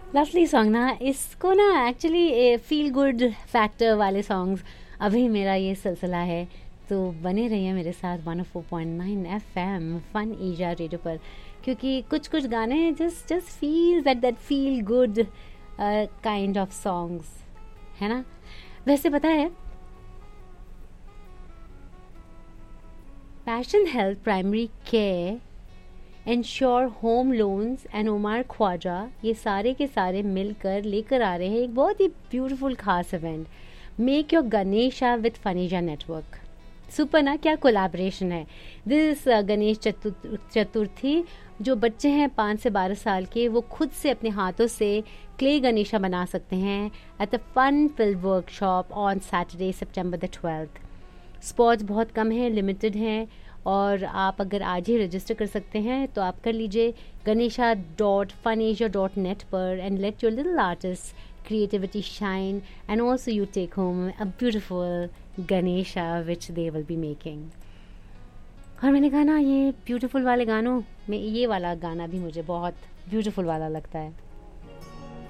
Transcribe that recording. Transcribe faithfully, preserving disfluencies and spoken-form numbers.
Lovely song ना, इसको ना एक्चुअली फील गुड फैक्टर वाले सॉन्ग्स अभी मेरा ये सिलसिला है। तो बने रहिए मेरे साथ one O four point nine F M fun ईजा रेडियो पर, क्योंकि कुछ कुछ गाने just just feel that that feel good kind of songs, है ना। वैसे पता है, passion health primary care, ensure home loans and Umar Khwaja, ये सारे के सारे मिलकर लेकर आ रहे हैं एक बहुत ही ब्यूटीफुल खास event, make your Ganesha with फनीजा network. Super ना, क्या कोलैबोरेशन है। दिस गणेश चतुर चतुर्थी जो बच्चे हैं पाँच से बारह साल के, वो खुद से अपने हाथों से क्ले गणेशा बना सकते हैं at the fun field workshop on Saturday September the twelfth. Spots बहुत कम हैं, लिमिटेड हैं, और आप अगर आज ही रजिस्टर कर सकते हैं तो आप कर लीजिए Ganesha dot fun Asia dot net पर, and let your little artist creativity shine, and also you take home a beautiful Ganesha which they will be making. और मैंने कहा ना, ये ब्यूटीफुल वाले गानों में ये वाला गाना भी मुझे बहुत ब्यूटीफुल वाला लगता है।